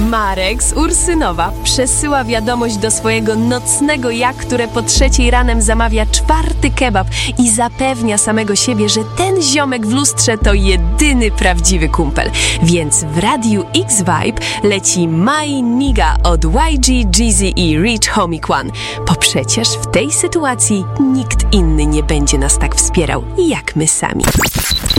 Marek z Ursynowa przesyła wiadomość do swojego nocnego ja, które po 3 ranem zamawia 4. kebab i zapewnia samego siebie, że ten ziomek w lustrze to jedyny prawdziwy kumpel. Więc w Radiu X-Vibe leci My Nigga od YG, Jeezy i Rich Homie Quan. Bo przecież w tej sytuacji nikt inny nie będzie nas tak wspierał jak my sami.